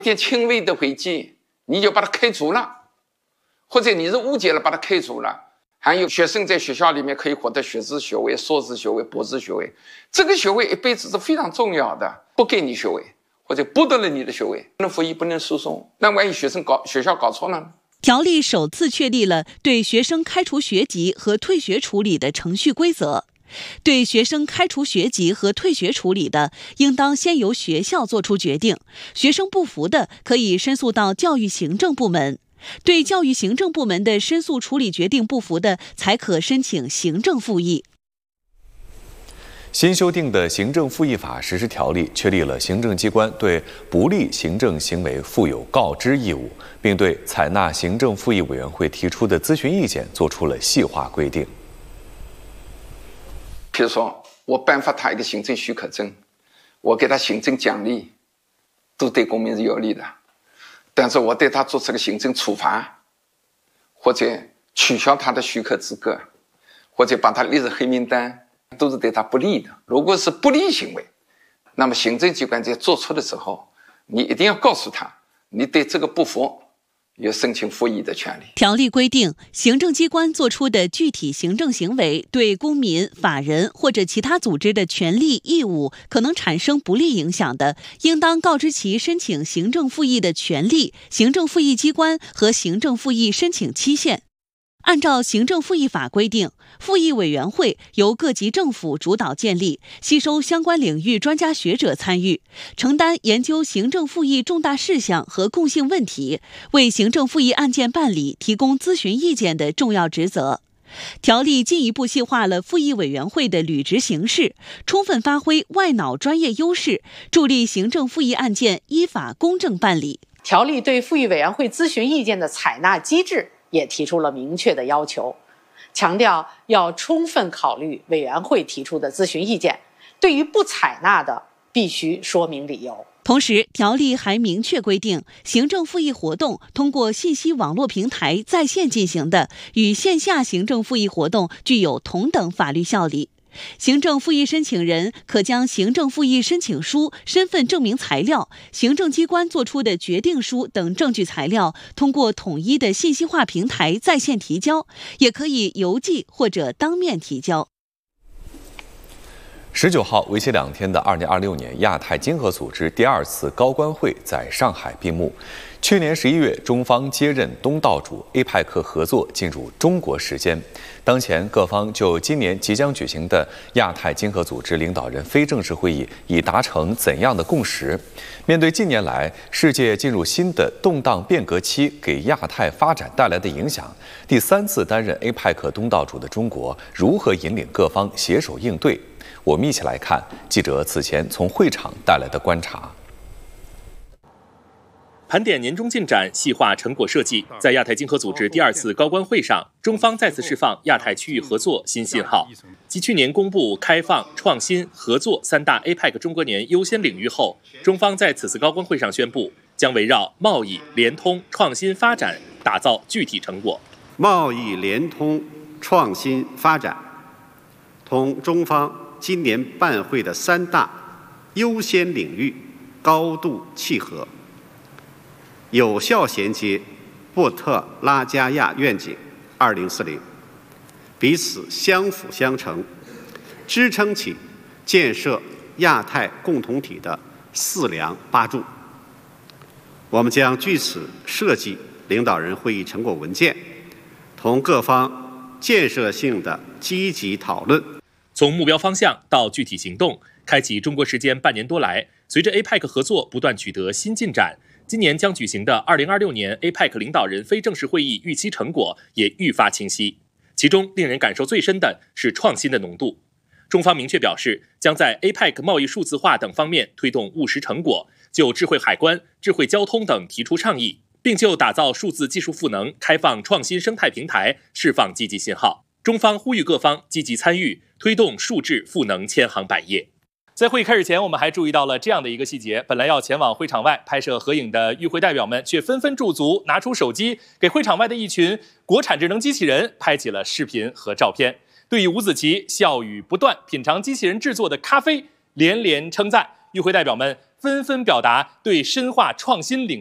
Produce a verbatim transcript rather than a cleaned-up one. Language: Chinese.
点轻微的违纪，你就把他开除了，或者你是误解了把他开除了。还有学生在学校里面可以获得学士学位、硕士学位、博士学位，这个学位一辈子是非常重要的。不给你学位，或者剥夺了你的学位，不能复议，不能诉讼，那万一学生搞学校搞错了呢？ 条例首次确立了对学生开除学籍和退学处理的程序规则。对学生开除学籍和退学处理的，应当先由学校作出决定，学生不服的可以申诉到教育行政部门。对教育行政部门的申诉处理决定不服的，才可申请行政复议。 新修订的行政复议法实施条例确立了行政机关对不利行政行为负有告知义务，并对采纳行政复议委员会提出的咨询意见作出了细化规定。 比如说，我颁发他一个行政许可证，我给他行政奖励，都对公民是有利的。但是我对他做出个行政处罚，或者取消他的许可资格，或者把他列入黑名单，都是对他不利的。如果是不利行为，那么行政机关在做出的时候，你一定要告诉他，你对这个不服，有申请复议的权利。 条例规定，行政机关作出的具体行政行为对公民、法人或者其他组织的权利义务可能产生不利影响的，应当告知其申请行政复议的权利、行政复议机关和行政复议申请期限。按照行政复议法规定，复议委员会由各级政府主导建立，吸收相关领域专家学者参与，承担研究行政复议重大事项和共性问题，为行政复议案件办理提供咨询意见的重要职责。条例进一步细化了复议委员会的履职形式，充分发挥外脑专业优势，助力行政复议案件依法公正办理。 条例对复议委员会咨询意见的采纳机制也提出了明确的要求，强调要充分考虑委员会提出的咨询意见，对于不采纳的必须说明理由。 同时，条例还明确规定，行政复议活动通过信息网络平台在线进行的，与线下行政复议活动具有同等法律效力。行政复议申请人可将行政复议申请书、身份证明材料、行政机关作出的决定书等证据材料，通过统一的信息化平台在线提交，也可以邮寄或者当面提交。 十九号，为期两天的二零二六年亚太经合组织第二次高官会在上海闭幕。去年十一月，中方接任东道主 A P E C 合作进入中国时间。当前，各方就今年即将举行的亚太经合组织领导人非正式会议已达成怎样的共识？面对近年来世界进入新的动荡变革期给亚太发展带来的影响，第三次担任 A P E C 东道主的中国如何引领各方携手应对？我们一起来看记者此前从会场带来的观察。 盘点年终进展，细化成果设计。在亚太经合组织第二次高官会上，中方再次释放亚太区域合作新信号。继去年公布开放、创新、合作三大 A P E C 中国年优先领域后，中方在此次高官会上宣布，将围绕贸易、联通、创新发展打造具体成果。 贸易联通、创新发展，同中方今年办会的三大优先领域高度契合，有效衔接波特拉加亚愿景二零四零，彼此相辅相成，支撑起建设亚太共同体的四梁八柱。我们将据此设计领导人会议成果文件，同各方建设性的积极讨论。 从目标方向到具体行动，开启中国时间半年多来，随着 A P E C 合作不断取得新进展，今年将举行的二零二六年 A P E C 领导人非正式会议预期成果也愈发清晰。其中令人感受最深的是创新的浓度。中方明确表示，将在 A P E C 贸易数字化等方面推动务实成果，就智慧海关、智慧交通等提出倡议，并就打造数字技术赋能、开放创新生态平台释放积极信号。中方呼吁各方积极参与，推动数智赋能千行百业。在会议开始前，我们还注意到了这样的一个细节：本来要前往会场外拍摄合影的与会代表们，却纷纷驻足，拿出手机给会场外的一群国产智能机器人拍起了视频和照片。对于吴子琪笑语不断品尝机器人制作的咖啡，连连称赞。与会代表们纷纷表达对深化创新领